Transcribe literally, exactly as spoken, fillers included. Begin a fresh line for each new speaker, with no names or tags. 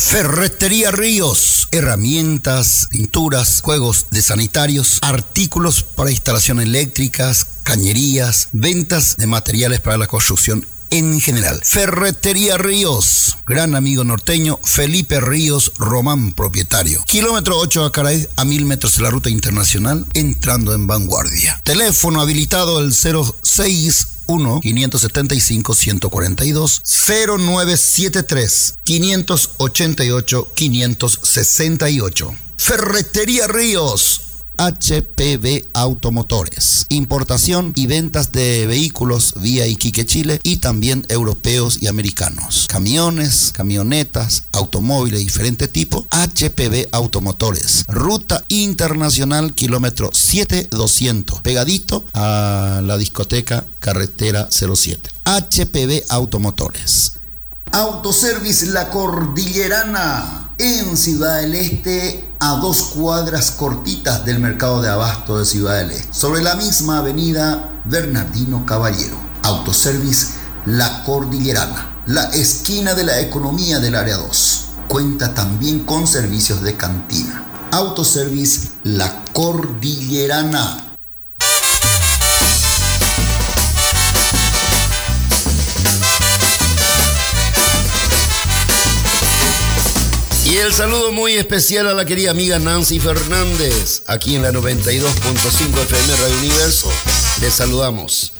Ferretería Ríos, herramientas, pinturas, juegos de sanitarios, artículos para instalación eléctricas, cañerías, ventas de materiales para la construcción en general. Ferretería Ríos, gran amigo norteño Felipe Ríos Román, propietario. Kilómetro ocho Acaray, a mil metros de la ruta internacional, entrando en Vanguardia. Teléfono habilitado el cero seis uno, cinco siete cinco, uno cuatro dos, cero nueve siete tres, cinco ocho ocho, cinco seis ocho. Ferretería Ríos. H P V Automotores, importación y ventas de vehículos vía Iquique, Chile, y también europeos y americanos, camiones, camionetas, automóviles de diferente tipo. H P V Automotores, ruta internacional, kilómetro siete mil doscientos, pegadito a la discoteca Carretera cero siete. H P V Automotores. Autoservice La Cordillerana, en Ciudad del Este, a dos cuadras cortitas del mercado de abasto de Ciudad del Este, sobre la misma avenida Bernardino Caballero. Autoservice La Cordillerana, la esquina de la economía del área dos. Cuenta también con servicios de cantina. Autoservice La Cordillerana. Y el saludo muy especial a la querida amiga Nancy Fernández, aquí en la noventa y dos punto cinco F M Radio Universo. Les saludamos.